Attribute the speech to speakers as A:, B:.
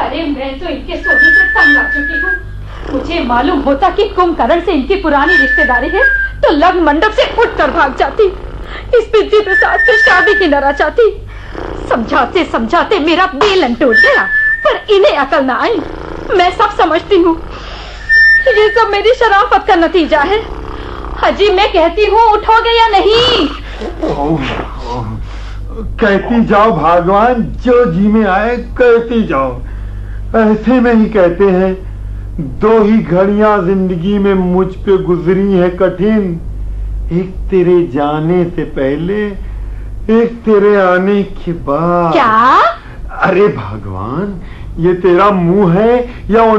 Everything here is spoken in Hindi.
A: अरे मैं तो इनके सोने से तंग आ चुकी हूँ। मुझे मालूम होता कि कुंभकर्ण से इनकी पुरानी रिश्तेदारी है तो लग्न मंडप से उठकर भाग जाती, इस विद्युत प्रसाद से शादी की न रचाती। समझाते समझाते मेरा बेलन टूट गया, पर इन्हें अकल न आई। मैं सब समझती हूँ, ये सब मेरी शराफत का नतीजा है। हाजी मैं कहती हूँ, उठोगे या नहीं?
B: कहती जाओ भगवान, जो जी में आए कहती जाओ। ऐसे में ही कहते हैं, 2 ही घड़ियां जिंदगी में मुझ पे गुजरी है कठिन, एक तेरे जाने से पहले, एक तेरे आने के बाद।
A: क्या?
B: अरे भगवान, ये तेरा मुंह है या